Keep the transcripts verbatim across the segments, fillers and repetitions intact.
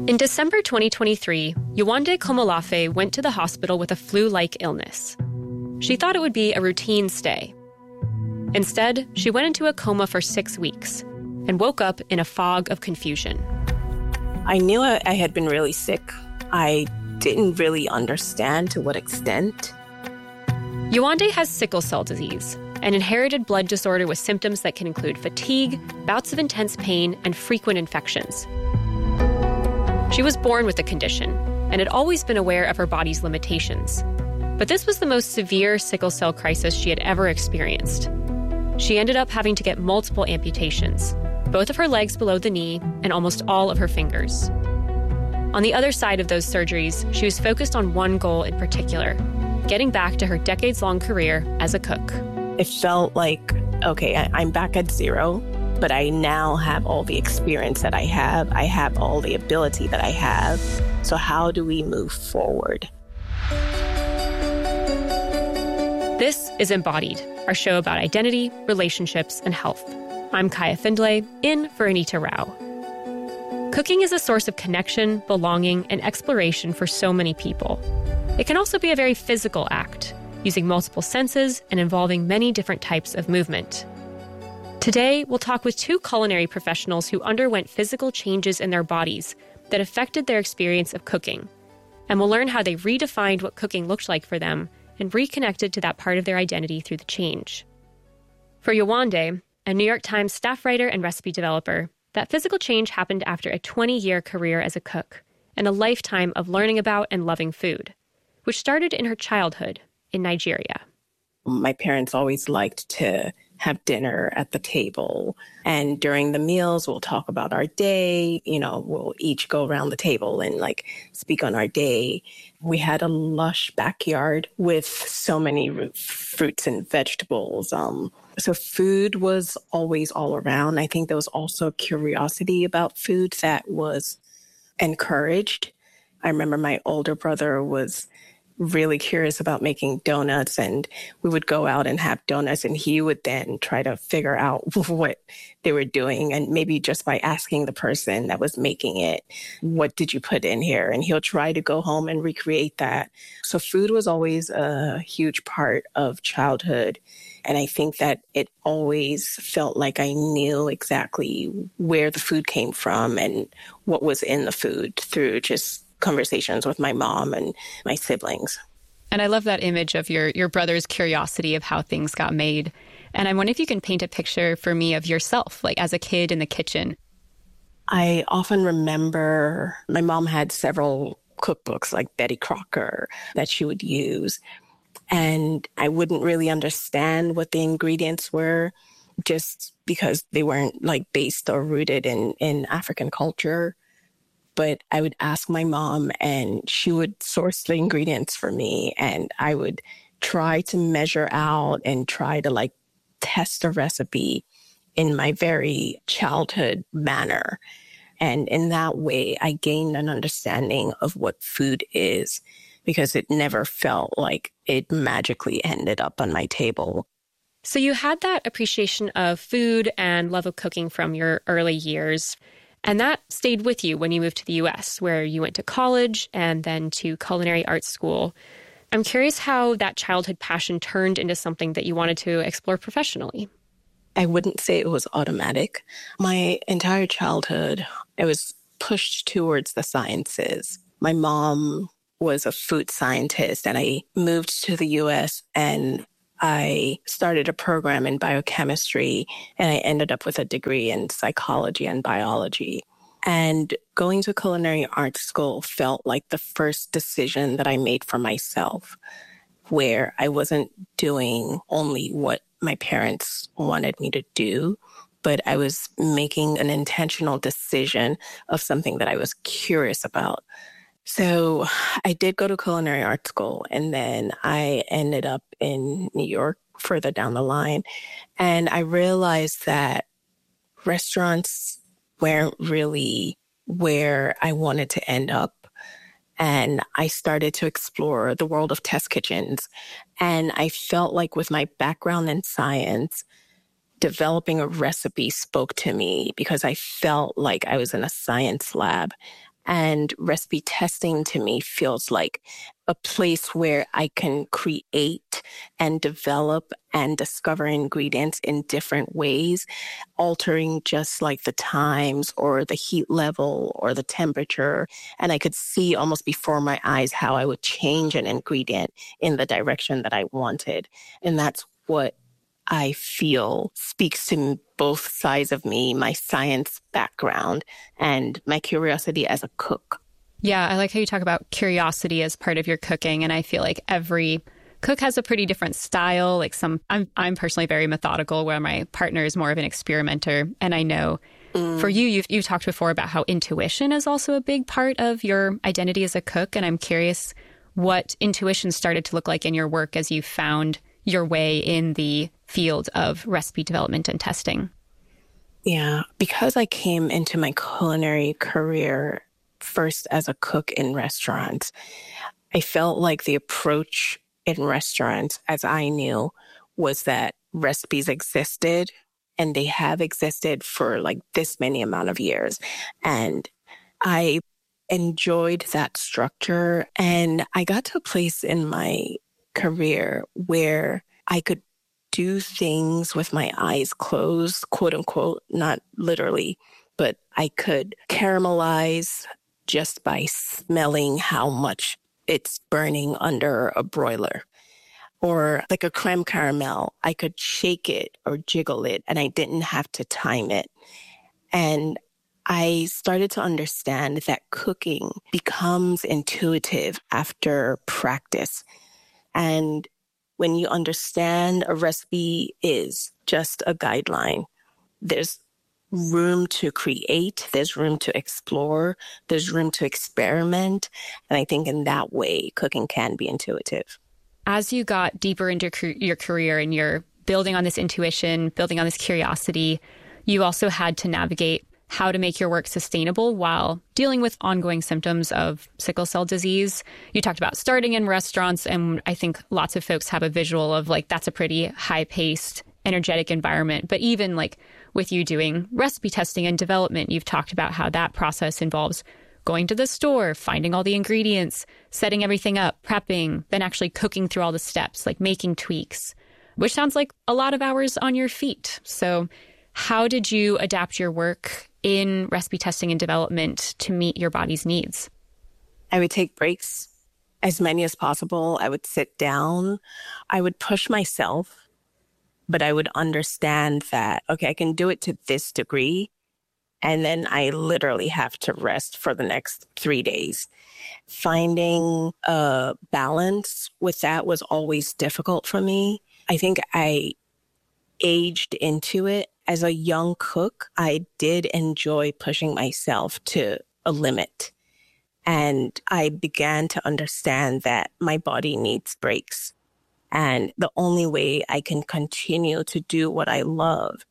In December twenty twenty-three, Yewande Komolafe went to the hospital with a flu-like illness. She thought it would be a routine stay. Instead, she went into a coma for six weeks and woke up in a fog of confusion. I knew I had been really sick. I didn't really understand to what extent. Yewande has sickle cell disease, an inherited blood disorder with symptoms that can include fatigue, bouts of intense pain, and frequent infections. She was born with the condition and had always been aware of her body's limitations. But this was the most severe sickle cell crisis she had ever experienced. She ended up having to get multiple amputations, both of her legs below the knee and almost all of her fingers. On the other side of those surgeries, she was focused on one goal in particular, getting back to her decades-long career as a cook. It felt like, okay, I, I'm back at zero, but I now have all the experience that I have. I have all the ability that I have. So how do we move forward? This is Embodied, our show about identity, relationships, and health. I'm Kaya Findlay, in for Anita Rao. Cooking is a source of connection, belonging, and exploration for so many people. It can also be a very physical act, using multiple senses and involving many different types of movement. Today, we'll talk with two culinary professionals who underwent physical changes in their bodies that affected their experience of cooking. And we'll learn how they redefined what cooking looked like for them and reconnected to that part of their identity through the change. For Yewande, a New York Times staff writer and recipe developer, that physical change happened after a twenty-year career as a cook and a lifetime of learning about and loving food, which started in her childhood in Nigeria. My parents always liked to have dinner at the table. And during the meals, we'll talk about our day. You know, we'll each go around the table and like speak on our day. We had a lush backyard with so many fruits and vegetables. Um, so food was always all around. I think there was also a curiosity about food that was encouraged. I remember my older brother was really curious about making donuts, and we would go out and have donuts, and he would then try to figure out what they were doing. And maybe just by asking the person that was making it, what did you put in here? And he'll try to go home and recreate that. So food was always a huge part of childhood. And I think that it always felt like I knew exactly where the food came from and what was in the food through just conversations with my mom and my siblings. And I love that image of your your brother's curiosity of how things got made. And I wonder if you can paint a picture for me of yourself, like as a kid in the kitchen. I often remember my mom had several cookbooks like Betty Crocker that she would use. And I wouldn't really understand what the ingredients were just because they weren't like based or rooted in, in African culture. But I would ask my mom and she would source the ingredients for me, and I would try to measure out and try to like test a recipe in my very childhood manner. And in that way, I gained an understanding of what food is because it never felt like it magically ended up on my table. So you had that appreciation of food and love of cooking from your early years. And that stayed with you when you moved to the U S, where you went to college and then to culinary arts school. I'm curious how that childhood passion turned into something that you wanted to explore professionally. I wouldn't say it was automatic. My entire childhood, I was pushed towards the sciences. My mom was a food scientist, and I moved to the U S and I started a program in biochemistry, and I ended up with a degree in psychology and biology. And going to culinary arts school felt like the first decision that I made for myself, where I wasn't doing only what my parents wanted me to do, but I was making an intentional decision of something that I was curious about. So I did go to culinary art school, and then I ended up in New York further down the line. And I realized that restaurants weren't really where I wanted to end up. And I started to explore the world of test kitchens. And I felt like with my background in science, developing a recipe spoke to me because I felt like I was in a science lab. And recipe testing to me feels like a place where I can create and develop and discover ingredients in different ways, altering just like the times or the heat level or the temperature. And I could see almost before my eyes how I would change an ingredient in the direction that I wanted. And that's what I feel speaks to both sides of me, my science background and my curiosity as a cook. Yeah, I like how you talk about curiosity as part of your cooking. And I feel like every cook has a pretty different style. Like some, I'm I'm personally very methodical, where my partner is more of an experimenter. And I know mm. for you, you've you talked before about how intuition is also a big part of your identity as a cook. And I'm curious what intuition started to look like in your work as you found your way in the field of recipe development and testing. Yeah, because I came into my culinary career first as a cook in restaurants, I felt like the approach in restaurants, as I knew, was that recipes existed and they have existed for like this many amount of years. And I enjoyed that structure. And I got to a place in my career where I could do things with my eyes closed, quote unquote, not literally, but I could caramelize just by smelling how much it's burning under a broiler. Or like a creme caramel, I could shake it or jiggle it and I didn't have to time it. And I started to understand that cooking becomes intuitive after practice. And when you understand a recipe is just a guideline, there's room to create, there's room to explore, there's room to experiment. And I think in that way, cooking can be intuitive. As you got deeper into your career and you're building on this intuition, building on this curiosity, you also had to navigate how to make your work sustainable while dealing with ongoing symptoms of sickle cell disease. You talked about starting in restaurants, and I think lots of folks have a visual of like, that's a pretty high-paced, energetic environment. But even like with you doing recipe testing and development, you've talked about how that process involves going to the store, finding all the ingredients, setting everything up, prepping, then actually cooking through all the steps, like making tweaks, which sounds like a lot of hours on your feet. So how did you adapt your work in recipe testing and development to meet your body's needs? I would take breaks as many as possible. I would sit down. I would push myself, but I would understand that, okay, I can do it to this degree. And then I literally have to rest for the next three days. Finding a balance with that was always difficult for me. I think I aged into it. As a young cook, I did enjoy pushing myself to a limit. And I began to understand that my body needs breaks. And the only way I can continue to do what I love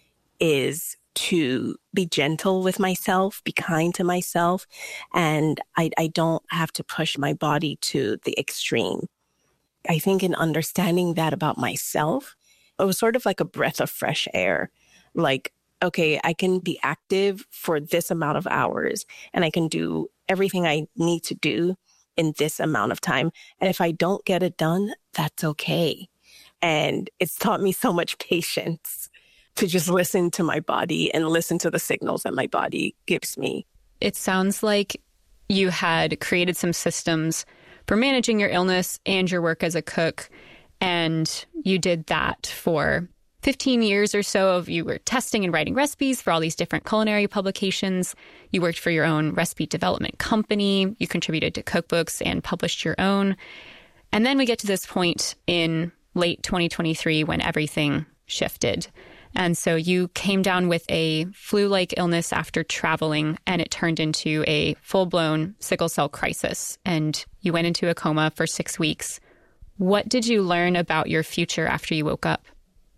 is to be gentle with myself, be kind to myself. And I, I don't have to push my body to the extreme. I think in understanding that about myself, it was sort of like a breath of fresh air. Like, okay, I can be active for this amount of hours and I can do everything I need to do in this amount of time. And if I don't get it done, that's okay. And it's taught me so much patience to just listen to my body and listen to the signals that my body gives me. It sounds like you had created some systems for managing your illness and your work as a cook. And you did that for fifteen years or so. Of you were testing and writing recipes for all these different culinary publications. You worked for your own recipe development company. You contributed to cookbooks and published your own. And then we get to this point in late twenty twenty-three when everything shifted. And so you came down with a flu-like illness after traveling, and it turned into a full-blown sickle cell crisis. And you went into a coma for six weeks. What did you learn about your future after you woke up?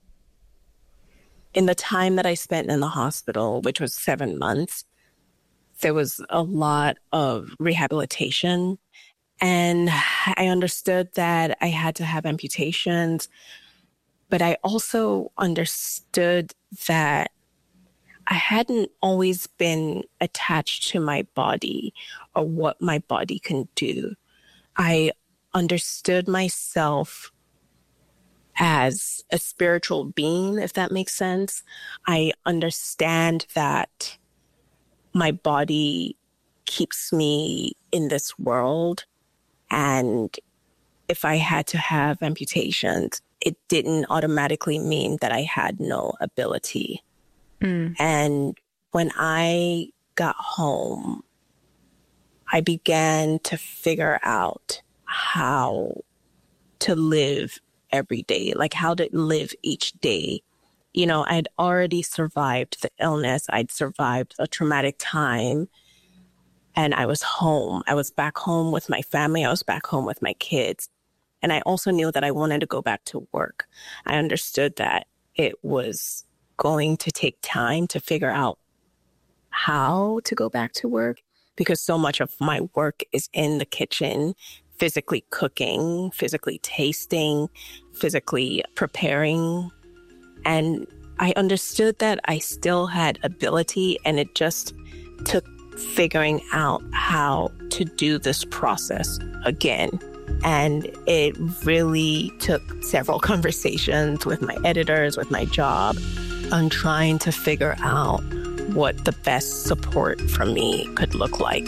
In the time that I spent in the hospital, which was seven months, there was a lot of rehabilitation. And I understood that I had to have amputations. But I also understood that I hadn't always been attached to my body or what my body can do. I understood myself as a spiritual being, if that makes sense. I understand that my body keeps me in this world. And if I had to have amputations, it didn't automatically mean that I had no ability. Mm. And when I got home, I began to figure out how to live every day, like how to live each day. You know, I'd already survived the illness. I'd survived a traumatic time. And I was home. I was back home with my family. I was back home with my kids. And I also knew that I wanted to go back to work. I understood that it was going to take time to figure out how to go back to work, because so much of my work is in the kitchen, physically cooking, physically tasting, physically preparing. And I understood that I still had ability, and it just took figuring out how to do this process again. And it really took several conversations with my editors, with my job, on trying to figure out what the best support for me could look like.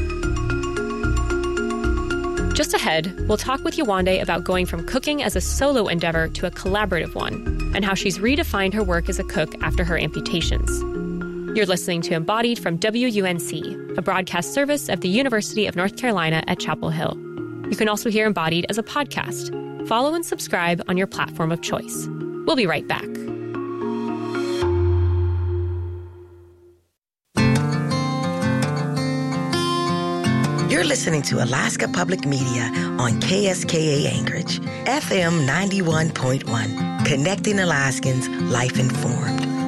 Just ahead, we'll talk with Yewande about going from cooking as a solo endeavor to a collaborative one, and how she's redefined her work as a cook after her amputations. You're listening to Embodied from W U N C, a broadcast service of the University of North Carolina at Chapel Hill. You can also hear Embodied as a podcast. Follow and subscribe on your platform of choice. We'll be right back. You're listening to Alaska Public Media on K S K A Anchorage, F M ninety-one point one, connecting Alaskans, life informed.